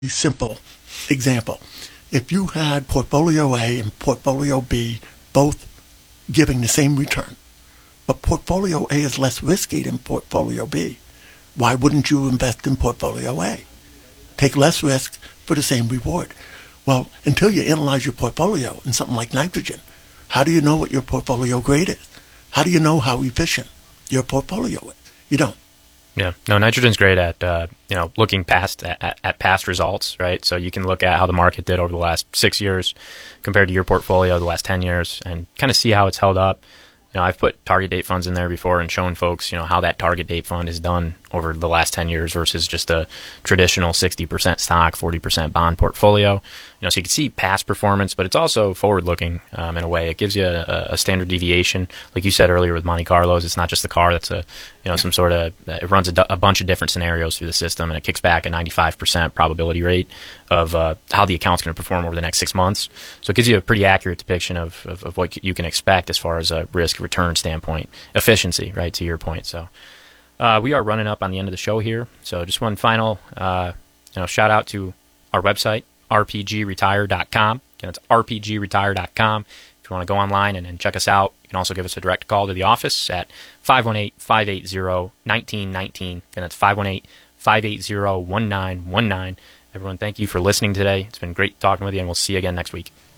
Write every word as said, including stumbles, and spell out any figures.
simple example. If you had portfolio A and portfolio B both giving the same return, but portfolio A is less risky than portfolio B, why wouldn't you invest in portfolio A? Take less risk for the same reward. Well, until you analyze your portfolio in something like nitrogen, how do you know what your portfolio grade is? How do you know how efficient your portfolio is? You don't. Yeah, no, nitrogen's great at uh, you know looking past at, at past results, right? So you can look at how the market did over the last six years compared to your portfolio the last ten years, and kind of see how it's held up. You know, I've put target date funds in there before and shown folks, you know, how that target date fund is done over the last ten years versus just a traditional sixty percent stock, forty percent bond portfolio. You know, so you can see past performance, but it's also forward-looking um, in a way. It gives you a, a standard deviation, like you said earlier with Monte Carlos. It's not just the car; that's a, you know, some sort of. It runs a, a bunch of different scenarios through the system, and it kicks back a ninety-five percent probability rate of uh, how the account's going to perform over the next six months. So it gives you a pretty accurate depiction of of, of what you can expect as far as a risk return standpoint, efficiency, right? To your point, so. Uh, we are running up on the end of the show here, so just one final uh, you know, shout out to our website, r p g retire dot com. Again, it's r p g retire dot com. If you want to go online and, and check us out, you can also give us a direct call to the office at five one eight, five eight zero, one nine one nine. Again, that's five one eight, five eight zero, one nine one nine. Everyone, thank you for listening today. It's been great talking with you, and we'll see you again next week.